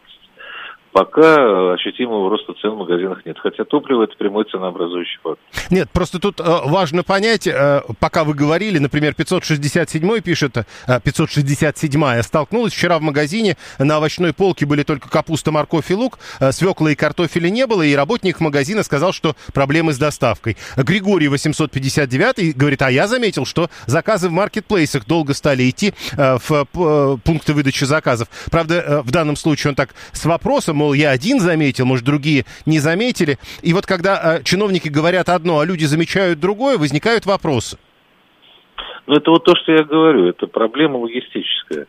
Пока ощутимого роста цен в магазинах нет. Хотя топливо – это прямой ценообразующий фактор. Нет, просто тут важно понять, пока вы говорили, например, 567-й пишет, 567-я столкнулась вчера в магазине, на овощной полке были только капуста, морковь и лук, свекла и картофеля не было, и работник магазина сказал, что проблемы с доставкой. Григорий 859-й говорит, а я заметил, что заказы в маркетплейсах долго стали идти в пункты выдачи заказов. Правда, в данном случае он так с вопросом, мол, я один заметил, может, другие не заметили. И вот когда чиновники говорят одно, а люди замечают другое, возникают вопросы. Ну, это вот то, что я говорю, это проблема логистическая.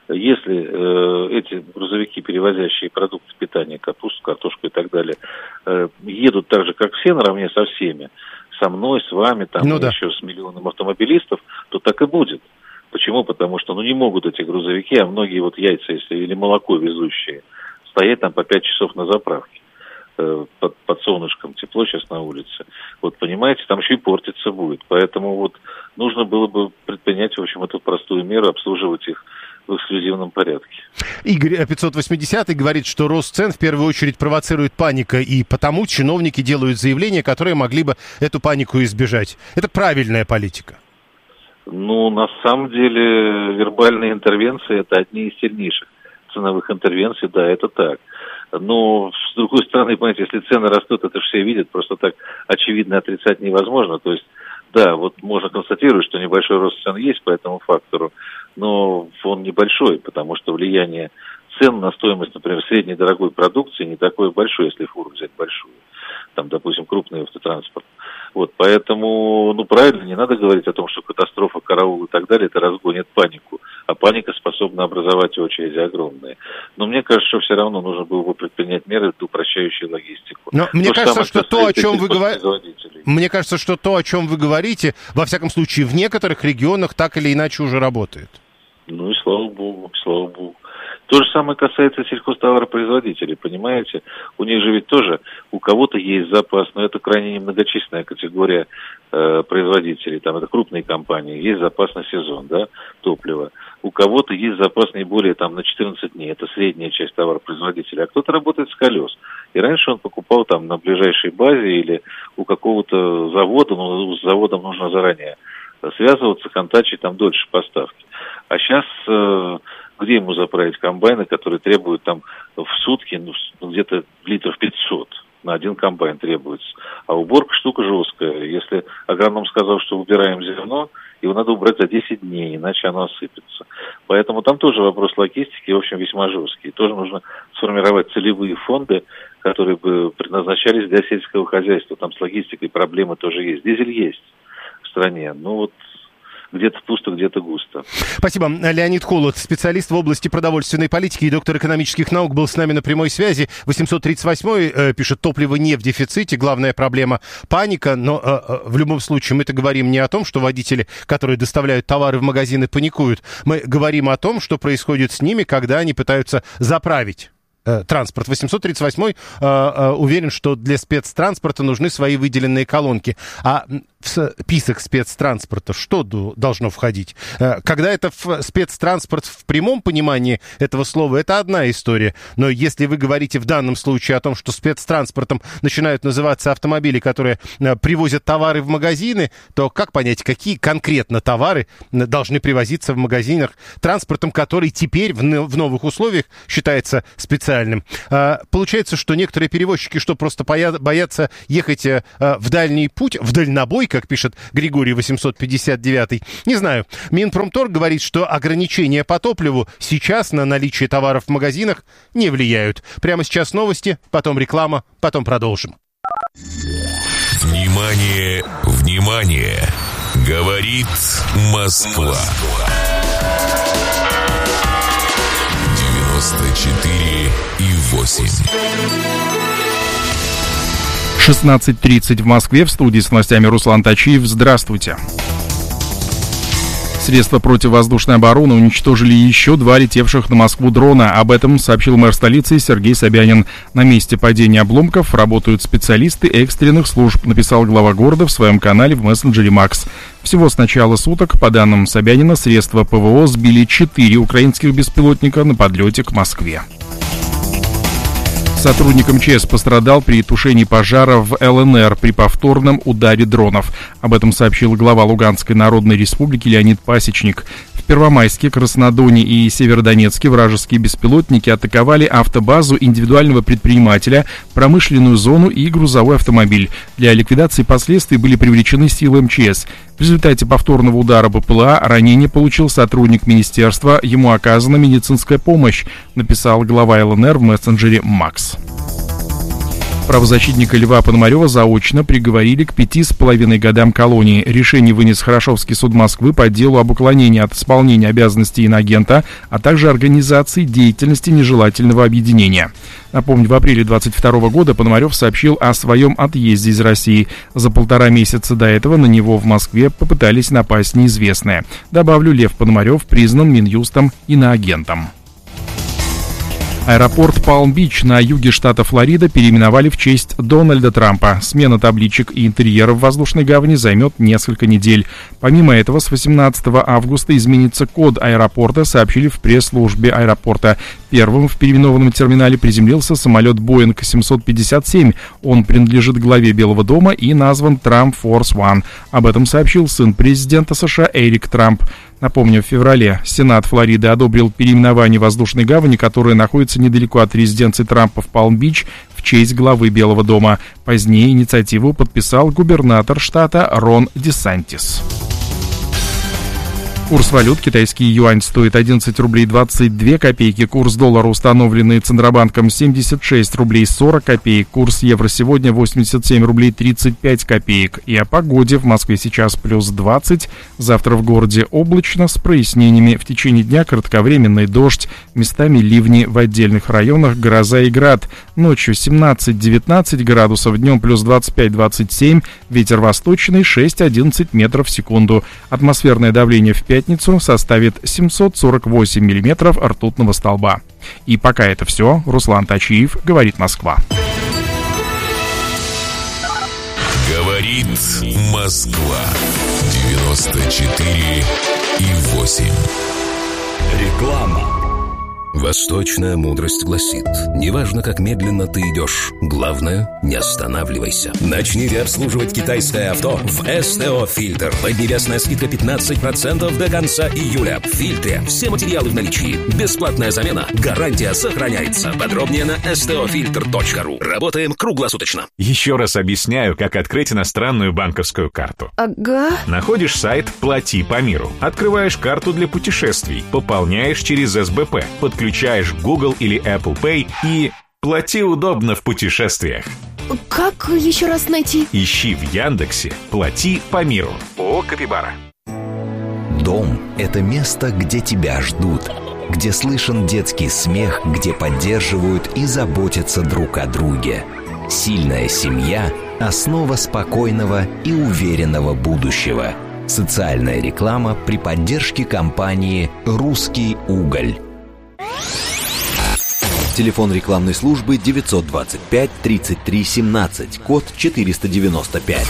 Если эти грузовики, перевозящие продукты питания, капусту, картошку и так далее, едут так же, как все, наравне со всеми, со мной, с вами, там, ну, да, еще с миллионом автомобилистов, то так и будет. Почему? Потому что, не могут эти грузовики, а многие вот яйца, если или молоко везущие, стоять там по 5 часов на заправке под солнышком, тепло сейчас на улице. Вот, понимаете, там еще и портиться будет. Поэтому вот нужно было бы предпринять, в общем, эту простую меру, обслуживать их в эксклюзивном порядке. Игорь 580-й говорит, что рост цен в первую очередь провоцирует паника, и потому чиновники делают заявления, которые могли бы эту панику избежать. Это правильная политика. Ну, на самом деле, вербальные интервенции – это одни из сильнейших ценовых интервенций, да, это так. Но, с другой стороны, понимаете, если цены растут, это же все видят, просто так очевидно отрицать невозможно. То есть, да, вот можно констатировать, что небольшой рост цен есть по этому фактору, но он небольшой, потому что влияние цен на стоимость, например, средней дорогой продукции не такое большое, если фуру взять большую, там, допустим, крупный автотранспорт. Вот, поэтому, правильно, не надо говорить о том, что катастрофа, караул и так далее, это разгонит панику. А паника способна образовать очереди огромные. Но мне кажется, что все равно нужно было бы предпринять меры, упрощающие логистику. Но мне кажется, что то, о чем вы говорите, мне кажется, что то, о чем вы говорите, во всяком случае, в некоторых регионах так или иначе уже работает. Ну и слава богу, слава богу. То же самое касается сельхозтоваропроизводителей, понимаете? У них же ведь тоже, у кого-то есть запас, но это крайне немногочисленная категория производителей, там это крупные компании, есть запас на сезон, да, топлива. У кого-то есть запас не более там на 14 дней, это средняя часть товаропроизводителей, а кто-то работает с колес. И раньше он покупал там на ближайшей базе или у какого-то завода, но с заводом нужно заранее связываться, контачить там дольше поставки. А сейчас где ему заправить комбайны, которые требуют там в сутки где-то литров 500 на один комбайн требуется. А уборка штука жесткая. Если агроном сказал, что убираем зерно, его надо убрать за 10 дней, иначе оно осыпется. Поэтому там тоже вопрос логистики, в общем, весьма жесткий. Тоже нужно сформировать целевые фонды, которые бы предназначались для сельского хозяйства. Там с логистикой проблемы тоже есть. Дизель есть в стране. Ну вот где-то пусто, где-то густо. Спасибо. Леонид Холод, специалист в области продовольственной политики и доктор экономических наук, был с нами на прямой связи. 838-й пишет: топливо не в дефиците, главная проблема — паника. Но в любом случае мы-то говорим не о том, что водители, которые доставляют товары в магазины, паникуют. Мы говорим о том, что происходит с ними, когда они пытаются заправить транспорт. 838-й уверен, что для спецтранспорта нужны свои выделенные колонки. А в список спецтранспорта что должно входить? Когда это спецтранспорт в прямом понимании этого слова, это одна история. Но если вы говорите в данном случае о том, что спецтранспортом начинают называться автомобили, которые привозят товары в магазины, то как понять, какие конкретно товары должны привозиться в магазинах транспортом, который теперь в новых условиях считается специальным? Получается, что некоторые перевозчики просто боятся ехать в дальний путь, в дальнобой, как пишет Григорий 859. Не знаю. Минпромторг говорит, что ограничения по топливу сейчас на наличие товаров в магазинах не влияют. Прямо сейчас новости, потом реклама, потом продолжим. Внимание, внимание! Говорит Москва. 94,8. 16:30 в Москве. В студии с новостями Руслан Тачиев. Здравствуйте. Средства противовоздушной обороны уничтожили еще 2 летевших на Москву дрона. Об этом сообщил мэр столицы Сергей Собянин. На месте падения обломков работают специалисты экстренных служб, написал глава города в своем канале в мессенджере Макс. Всего с начала суток, по данным Собянина, средства ПВО сбили 4 украинских беспилотника на подлете к Москве. Сотрудник МЧС пострадал при тушении пожара в ЛНР при повторном ударе дронов. Об этом сообщил глава Луганской Народной Республики Леонид Пасечник. В Первомайске, Краснодоне и Северодонецке вражеские беспилотники атаковали автобазу индивидуального предпринимателя, промышленную зону и грузовой автомобиль. Для ликвидации последствий были привлечены силы МЧС. В результате повторного удара БПЛА ранение получил сотрудник министерства. Ему оказана медицинская помощь, написал глава ЛНР в мессенджере Макс. Правозащитника Льва Пономарева заочно приговорили к 5,5 годам колонии. Решение вынес Хорошевский суд Москвы по делу об уклонении от исполнения обязанностей иноагента, а также организации деятельности нежелательного объединения. Напомню, в апреле 2022 года Пономарев сообщил о своем отъезде из России. За 1,5 месяца до этого на него в Москве попытались напасть неизвестные. Добавлю, Лев Пономарев признан Минюстом иноагентом. Аэропорт Палм-Бич на юге штата Флорида переименовали в честь Дональда Трампа. Смена табличек и интерьера в воздушной гавани займет несколько недель. Помимо этого, с 18 августа изменится код аэропорта, сообщили в пресс-службе аэропорта. Первым в переименованном терминале приземлился самолет Boeing 757. Он принадлежит главе Белого дома и назван Trump Force One. Об этом сообщил сын президента США Эрик Трамп. Напомню, в феврале Сенат Флориды одобрил переименование воздушной гавани, которая находится недалеко от резиденции Трампа в Палм-Бич, в честь главы Белого дома. Позднее инициативу подписал губернатор штата Рон Десантис. Курс валют: китайский юань стоит 11 рублей 22 копейки, курс доллара, установленный Центробанком, 76 рублей 40 копеек, курс евро сегодня 87 рублей 35 копеек. И о погоде: в Москве сейчас плюс 20, завтра в городе облачно с прояснениями, в течение дня кратковременный дождь, местами ливни, в отдельных районах гроза и град, ночью 17-19 градусов, днем плюс 25-27, ветер восточный 6-11 метров в секунду, атмосферное давление в пятницу составит 748 миллиметров ртутного столба. И пока это все. Руслан Тачиев, говорит Москва. Говорит Москва. 94,8. Реклама. Восточная мудрость гласит: неважно, как медленно ты идешь, главное, не останавливайся. Начните обслуживать китайское авто в СТО «Фильтр». Поднебесная скидка 15% до конца июля. В «Фильтре» все материалы в наличии. Бесплатная замена. Гарантия сохраняется. Подробнее на stofilter.ru. Работаем круглосуточно. Еще раз объясняю, как открыть иностранную банковскую карту. Ага. Находишь сайт «Плати по миру». Открываешь карту для путешествий. Пополняешь через СБП. Подключаешь Google или Apple Pay и плати удобно в путешествиях. Как еще раз найти? Ищи в Яндексе «Плати по миру». ООО «Капибара». Дом – это место, где тебя ждут, где слышен детский смех, где поддерживают и заботятся друг о друге. Сильная семья – основа спокойного и уверенного будущего. Социальная реклама при поддержке компании «Русский уголь». Телефон рекламной службы 925 33 17, код 495.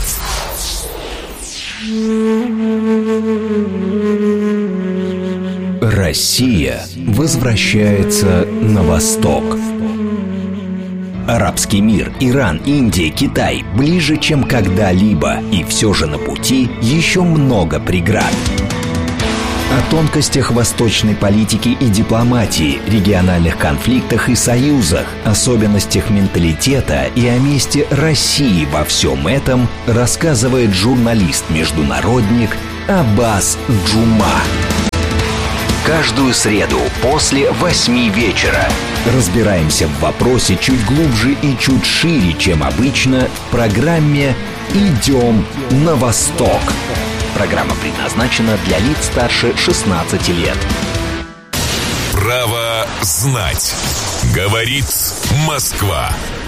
Россия возвращается на восток. Арабский мир, Иран, Индия, Китай ближе, чем когда-либо, и все же на пути еще много преград. О тонкостях восточной политики и дипломатии, региональных конфликтах и союзах, особенностях менталитета и о месте России во всем этом рассказывает журналист-международник Аббас Джума. Каждую среду после 8 вечера разбираемся в вопросе чуть глубже и чуть шире, чем обычно, в программе «Идем на восток». Программа предназначена для лиц старше 16 лет. Право знать. Говорит Москва.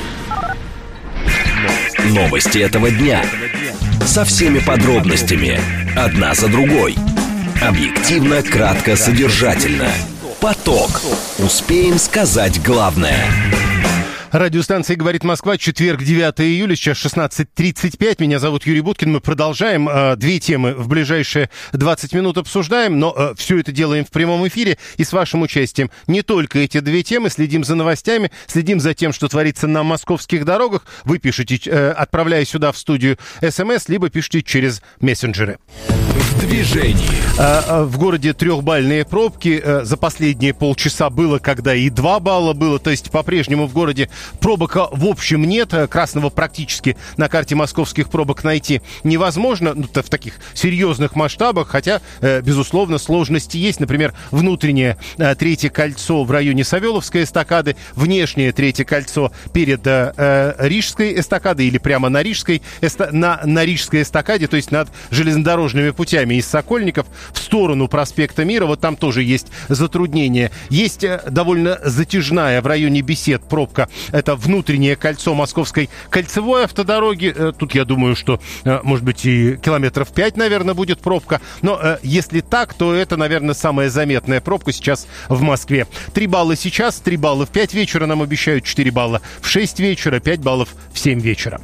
Новости этого дня. Со всеми подробностями. Одна за другой. Объективно, кратко, содержательно. Поток. Успеем сказать главное. Радиостанция «Говорит Москва», четверг, 9 июля, сейчас 16:35. Меня зовут Юрий Буткин. Мы продолжаем. Две темы в ближайшие 20 минут обсуждаем, но все это делаем в прямом эфире и с вашим участием. Не только эти две темы. Следим за новостями, следим за тем, что творится на московских дорогах. Вы пишете, отправляя сюда в студию СМС, либо пишите через мессенджеры. В движении. В городе 3-бальные пробки. За последние полчаса было, когда и 2 балла было. То есть по-прежнему в городе пробок в общем нет. Красного практически на карте московских пробок найти невозможно, в таких серьезных масштабах, хотя, безусловно, сложности есть. Например, внутреннее третье кольцо в районе Савеловской эстакады, внешнее третье кольцо перед Рижской эстакадой или прямо на Рижской эстакаде, то есть над железнодорожными путями из Сокольников в сторону проспекта Мира. Вот там тоже есть затруднения. Есть довольно затяжная в районе Бесед пробка. Это внутреннее кольцо Московской кольцевой автодороги. Тут, я думаю, что, может быть, и километров 5, наверное, будет пробка. Но если так, то это, наверное, самая заметная пробка сейчас в Москве. 3 балла сейчас, 3 балла в 5 вечера нам обещают, 4 балла в 6 вечера, 5 баллов в 7 вечера.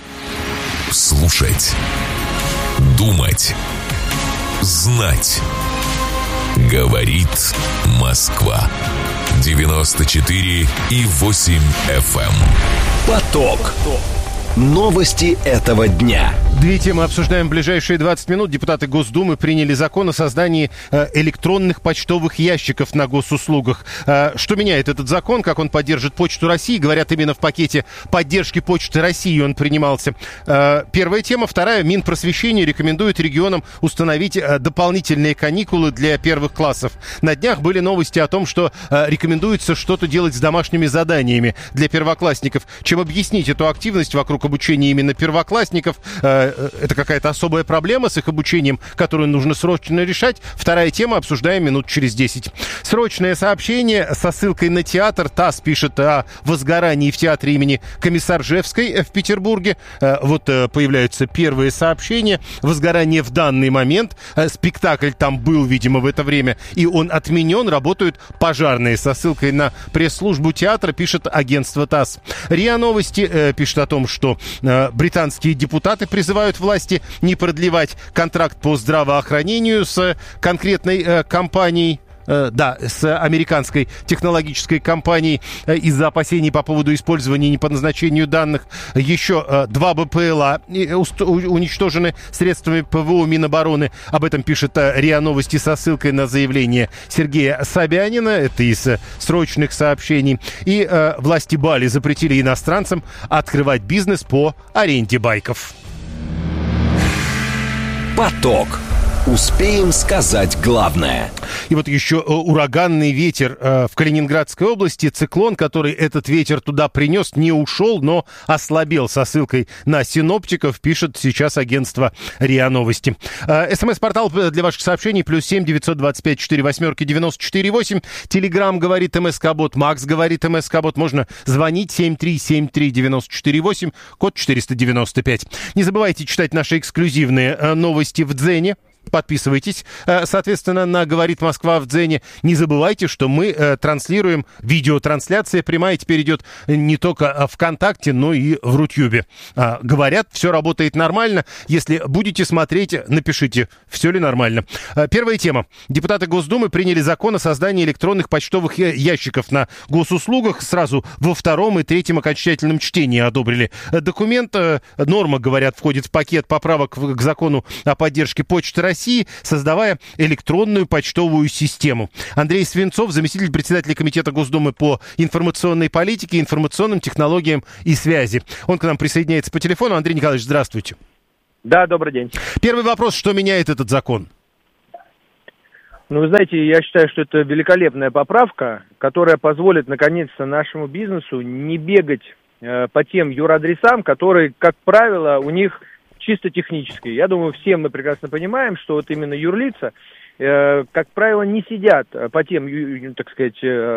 Слушать. Думать. Знать. Говорит Москва. 94,8 FM. Поток. Новости этого дня. Две темы обсуждаем в ближайшие 20 минут. Депутаты Госдумы приняли закон о создании электронных почтовых ящиков на госуслугах. Что меняет этот закон, как он поддержит Почту России? Говорят, именно в пакете поддержки Почты России он принимался. Первая тема. Вторая. Минпросвещение рекомендует регионам установить дополнительные каникулы для первых классов. На днях были новости о том, что рекомендуется что-то делать с домашними заданиями для первоклассников. Чем объяснить эту активность вокруг обучения именно первоклассников? Это какая-то особая проблема с их обучением, которую нужно срочно решать. Вторая тема, обсуждаем минут через 10. Срочное сообщение со ссылкой на театр. ТАСС пишет о возгорании в театре имени Комиссаржевской в Петербурге. Вот появляются первые сообщения. Возгорание в данный момент. Спектакль там был, видимо, в это время, и он отменен. Работают пожарные. Со ссылкой на пресс-службу театра пишет агентство ТАСС. РИА Новости пишет о том, что британские депутаты призывают власти не продлевать контракт по здравоохранению с конкретной компанией. с американской технологической компанией из-за опасений по поводу использования не по назначению данных. Еще 2 БПЛА уничтожены средствами ПВО Минобороны. Об этом пишет РИА Новости со ссылкой на заявление Сергея Собянина. Это из срочных сообщений. И власти Бали запретили иностранцам открывать бизнес по аренде байков. Поток. Успеем сказать главное. И вот еще ураганный ветер в Калининградской области. Циклон, который этот ветер туда принес, не ушел, но ослабел. Со ссылкой на синоптиков пишет сейчас агентство РИА Новости. СМС-портал для ваших сообщений +7 925 48 94 8. Телеграм говорит МСК-бот, Макс говорит МСК-бот. Можно звонить 7373 94 8, код 495. Не забывайте читать наши эксклюзивные новости в Дзене. Подписывайтесь, соответственно, на «Говорит Москва» в Дзене. Не забывайте, что мы транслируем, видеотрансляция прямая теперь идет не только ВКонтакте, но и в Рутюбе. Говорят, все работает нормально. Если будете смотреть, напишите, все ли нормально. Первая тема. Депутаты Госдумы приняли закон о создании электронных почтовых ящиков на госуслугах. Сразу во втором и третьем окончательном чтении одобрили документ. Норма, говорят, входит в пакет поправок к закону о поддержке Почты России, создавая электронную почтовую систему. Андрей Свинцов, заместитель председателя Комитета Госдумы по информационной политике, информационным технологиям и связи. Он к нам присоединяется по телефону. Андрей Николаевич, здравствуйте. Да, добрый день. Первый вопрос, что меняет этот закон? Ну, вы знаете, я считаю, что это великолепная поправка, которая позволит, наконец-то, нашему бизнесу не бегать по тем юрадресам, которые, как правило, у них чисто технические. Я думаю, все мы прекрасно понимаем, что вот именно юрлица, как правило, не сидят по тем, так сказать,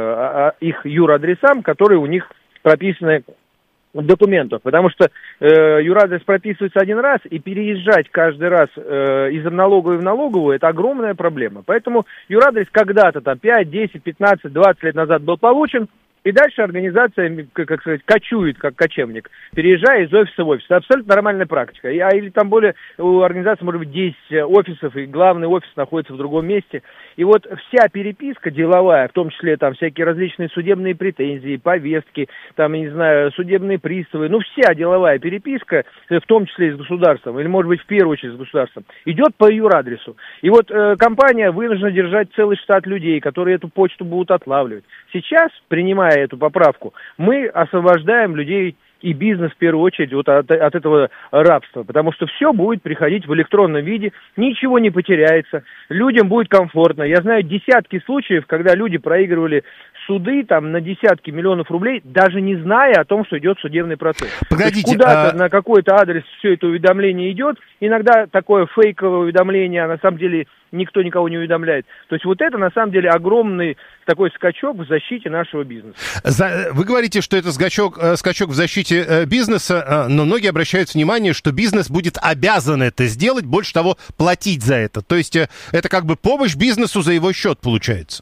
их юрадресам, которые у них прописаны в документах. Потому что юрадрес прописывается один раз, и переезжать каждый раз из налоговой в налоговую – это огромная проблема. Поэтому юрадрес когда-то, там, 5, 10, 15, 20 лет назад был получен, и дальше организация, как сказать, кочует, как кочевник, переезжая из офиса в офис. Это абсолютно нормальная практика. Или там более, у организации может быть 10 офисов, и главный офис находится в другом месте. И вот вся переписка деловая, в том числе там всякие различные судебные претензии, повестки, там, я не знаю, судебные приставы, ну вся деловая переписка, в том числе и с государством, или может быть в первую очередь с государством, идет по юрадресу. И вот компания вынуждена держать целый штат людей, которые эту почту будут отлавливать. Сейчас, принимая эту поправку, мы освобождаем людей и бизнес, в первую очередь, вот от этого рабства, потому что все будет приходить в электронном виде, ничего не потеряется, людям будет комфортно. Я знаю десятки случаев, когда люди проигрывали суды там на десятки миллионов рублей, даже не зная о том, что идет судебный процесс. Погодите, куда-то на какой-то адрес все это уведомление идет, иногда такое фейковое уведомление, а на самом деле никто никого не уведомляет. То есть вот это на самом деле огромный такой скачок в защите нашего бизнеса. Вы говорите, что это скачок в защите бизнеса, но многие обращают внимание, что бизнес будет обязан это сделать, больше того, платить за это. То есть это как бы помощь бизнесу за его счет получается.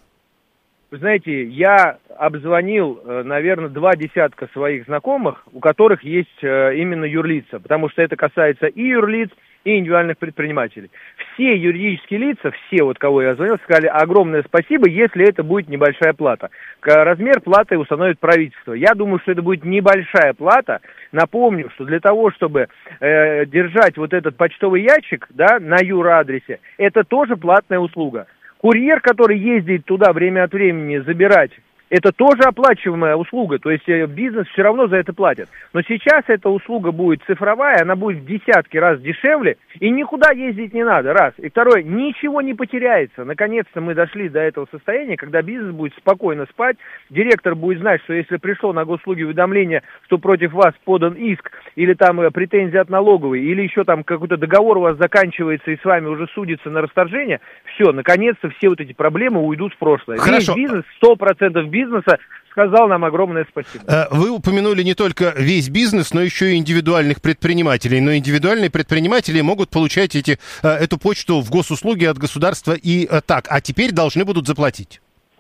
Вы знаете, я обзвонил, наверное, 20 своих знакомых, у которых есть именно юрлица, потому что это касается и юрлиц, и индивидуальных предпринимателей. Все юридические лица, все, вот кого я звонил, сказали огромное спасибо, если это будет небольшая плата. Размер платы установит правительство. Я думаю, что это будет небольшая плата. Напомню, что для того, чтобы держать вот этот почтовый ящик, да, на юрадресе, это тоже платная услуга. Курьер, который ездит туда время от времени забирать, это тоже оплачиваемая услуга, то есть бизнес все равно за это платит. Но сейчас эта услуга будет цифровая, она будет в десятки раз дешевле, и никуда ездить не надо, раз. И второе, ничего не потеряется. Наконец-то мы дошли до этого состояния, когда бизнес будет спокойно спать, директор будет знать, что если пришло на госуслуги уведомление, что против вас подан иск, или там претензии от налоговой, или еще там какой-то договор у вас заканчивается, и с вами уже судится на расторжение, все, наконец-то все вот эти проблемы уйдут в прошлое. Хорошо. Весь бизнес, 100% бизнеса сказал нам огромное спасибо. Вы упомянули не только весь бизнес, но еще и индивидуальных предпринимателей. Но индивидуальные предприниматели могут получать эту почту в госуслуги от государства и так, а теперь должны будут заплатить.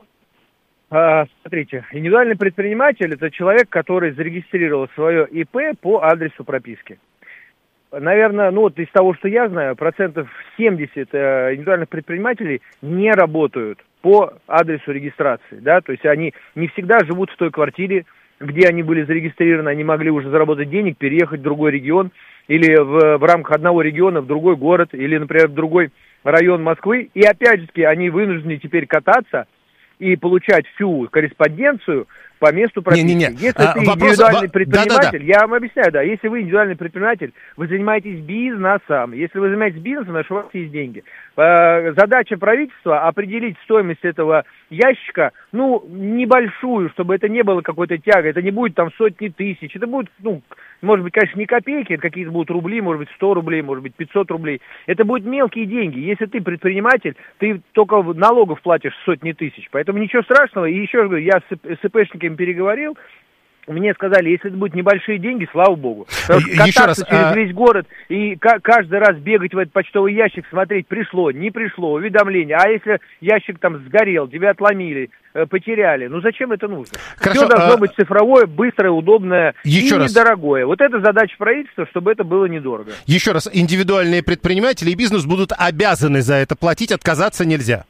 Смотрите, индивидуальный предприниматель – это человек, который зарегистрировал свое ИП по адресу прописки. Наверное, ну вот из того, что я знаю, 70% индивидуальных предпринимателей не работают по адресу регистрации, да, то есть они не всегда живут в той квартире, где они были зарегистрированы, они могли уже заработать денег, переехать в другой регион, или в рамках одного региона в другой город, или, например, в другой район Москвы, и опять же они вынуждены теперь кататься и получать всю корреспонденцию по месту прописки. Если ты индивидуальный предприниматель, я вам объясняю, да, если вы индивидуальный предприниматель, вы занимаетесь бизнесом. Если вы занимаетесь бизнесом, значит, у вас есть деньги. Задача правительства определить стоимость этого ящика, ну, небольшую, чтобы это не было какой-то тягой, это не будет там сотни тысяч, это будет, ну, может быть, конечно, не копейки, это какие-то будут рубли, может быть, 100 рублей, может быть, 500 рублей. Это будут мелкие деньги. Если ты предприниматель, ты только налогов платишь сотни тысяч. Поэтому ничего страшного. И еще раз говорю, я с ИПшниками переговорил, мне сказали, если это будут небольшие деньги, слава богу. Кататься через весь город и каждый раз бегать в этот почтовый ящик, смотреть, пришло, не пришло, уведомление. А если ящик там сгорел, тебя отломили, потеряли, ну зачем это нужно? Все должно быть цифровое, быстрое, удобное и недорогое. Вот это задача правительства, чтобы это было недорого. Еще раз, индивидуальные предприниматели и бизнес будут обязаны за это платить, отказаться нельзя.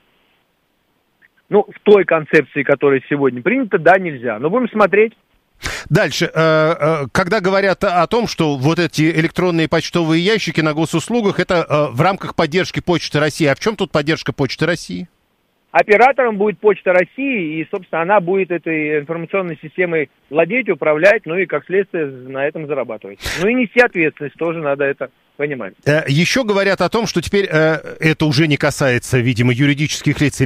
Ну, в той концепции, которая сегодня принята, да, нельзя. Но будем смотреть. Дальше. Когда говорят о том, что вот эти электронные почтовые ящики на госуслугах, это в рамках поддержки Почты России. А в чем тут поддержка Почты России? Оператором будет Почта России, и, собственно, она будет этой информационной системой владеть, управлять, ну и, как следствие, на этом зарабатывать. Ну и нести ответственность, тоже надо это понимать. Еще говорят о том, что теперь это уже не касается, видимо, юридических лиц